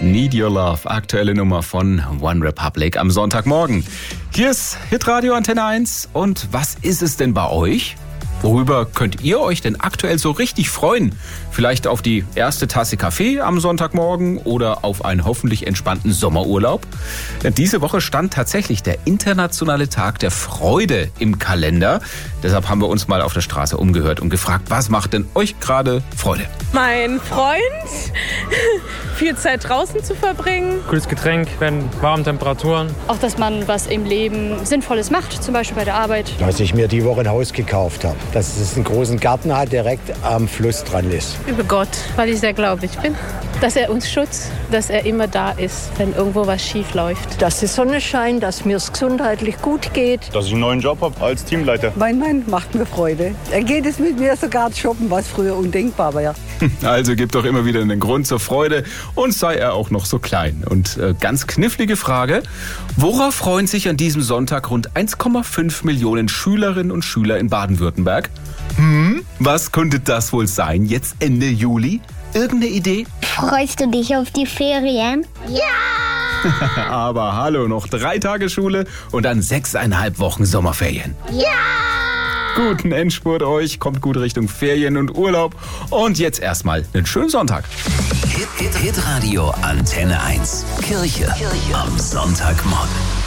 Need Your Love, aktuelle Nummer von One Republic am Sonntagmorgen. Hier ist Hitradio Antenne 1 und was ist es denn bei euch? Worüber könnt ihr euch denn aktuell so richtig freuen? Vielleicht auf die erste Tasse Kaffee am Sonntagmorgen oder auf einen hoffentlich entspannten Sommerurlaub? Diese Woche stand tatsächlich der internationale Tag der Freude im Kalender. Deshalb haben wir uns mal auf der Straße umgehört und gefragt, was macht denn euch gerade Freude? Mein Freund, viel Zeit draußen zu verbringen. Kühles Getränk, wenn warme Temperaturen. Auch, dass man was im Leben Sinnvolles macht, zum Beispiel bei der Arbeit. Dass ich mir die Woche ein Haus gekauft habe. Dass es einen großen Garten hat, direkt am Fluss dran ist. Über Gott, weil ich sehr gläubig bin. Dass er uns schützt, dass er immer da ist, wenn irgendwo was schief läuft. Dass die Sonne scheint, dass mir es gesundheitlich gut geht. Dass ich einen neuen Job habe als Teamleiter. Mein Mann macht mir Freude. Er geht es mit mir sogar shoppen, was früher undenkbar war. Also gibt doch immer wieder einen Grund zur Freude und sei er auch noch so klein. Und ganz knifflige Frage, worauf freuen sich an diesem Sonntag rund 1,5 Millionen Schülerinnen und Schüler in Baden-Württemberg? Was könnte das wohl sein, jetzt Ende Juli? Irgendeine Idee? Freust du dich auf die Ferien? Ja! Aber hallo, noch 3 Tage Schule und dann 6,5 Wochen Sommerferien. Ja! Guten Endspurt euch, kommt gut Richtung Ferien und Urlaub. Und jetzt erstmal einen schönen Sonntag. Hitradio Antenne 1. Kirche am Sonntagmorgen.